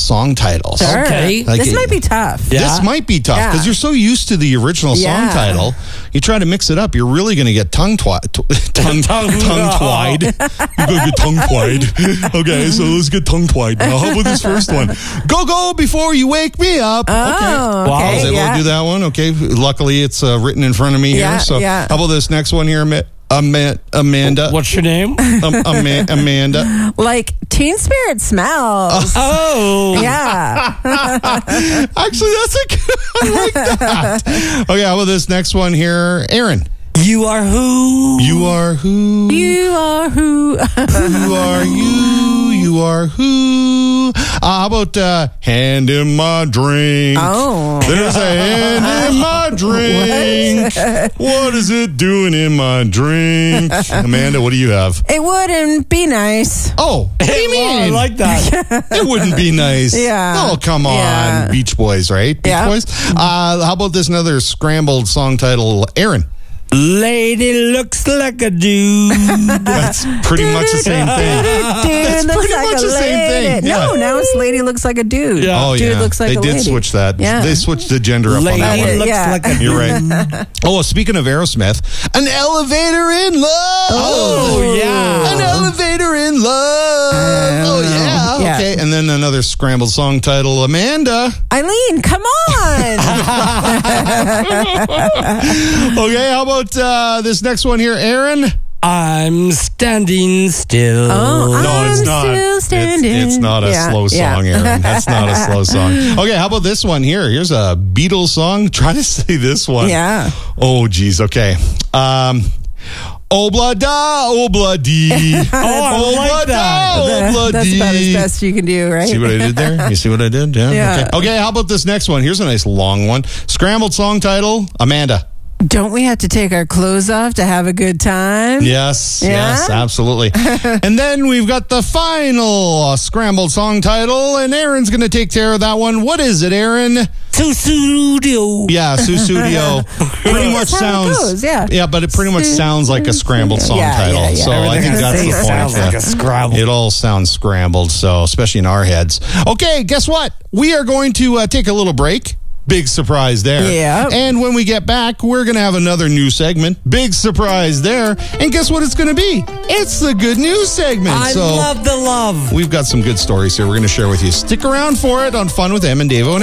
song titles. Sure. Okay. This might be tough. Yeah. This might be tough because Yeah. you're so used to the original song Yeah. title. You try to mix it up, you're really going to get tongue-tied. Tongue-tied. You're going to get tongue-tied. Okay, so let's get tongue-tied now. How about this first one? Go before you wake me up. Oh, okay. Wow. I was able yeah. to do that one. Okay. Luckily, it's written in front of me Yeah, here. So yeah. how about this next one here, Amanda? What's your name? Amanda. Like Teen Spirit Smells. Oh. Yeah. Actually, that's a good. I like that. Okay, how about this next one here, Aaron? You are who? You are who? You are who? Who are you? You are who? How about hand in my drink? Oh. There's a hand in my drink. What is it doing in my drink? Amanda, what do you have? It wouldn't be nice. Oh, what do you Wow, I mean? like that. It wouldn't be nice. Yeah. Oh, come on. Yeah. Beach Boys, right? Beach Yeah. Boys. How about this another scrambled song title? Aaron. Lady looks like a dude. That's pretty much the same thing. Dude looks pretty like much a the same lady. thing. No, Yeah. now it's lady looks like a dude. Yeah. Oh, Dude yeah. looks like they a did lady. switch that. Yeah. They switched the gender up on that Lady one. looks Yeah. like a dude. You're right. Oh, speaking of Aerosmith, an elevator in love. Oh, yeah. An elevator in love. Oh, yeah. Yeah. Okay. And then another scrambled song title, Amanda. Eileen, come on. Okay. How about this next one here, Aaron? I'm standing still. Oh, No, it's I'm not. still standing. It's not a Yeah, slow yeah. song, Aaron. That's not a slow song. Okay, how about this one here? Here's a Beatles song. Try to say this one. Yeah. Oh, geez. Okay. Oblada, obladi. I like that. Obladi. That's about as best you can do, right? See what I did there? You see what I did? Yeah. Yeah. Okay, how about this next one? Here's a nice long one. Scrambled song title, Amanda. Don't we have to take our clothes off to have a good time? Yes, Yeah? yes, absolutely. And then we've got the final scrambled song title, and Aaron's going to take care of that one. What is it, Aaron? Susudio. Yeah, Susudio. Pretty much That's how it sounds. goes, yeah. but it pretty much sounds like a scrambled song Yeah, title. yeah, yeah. So I think that's the point. Sounds like a scrabble. It all sounds scrambled, so especially in our heads. Okay, guess what? We are going to take a little break. Big surprise there. Yeah. And when we get back, we're going to have another new segment. Big surprise there. And guess what it's going to be? It's the good news segment. I love the love. We've got some good stories here we're going to share with you. Stick around for it on Fun with Em and Davo.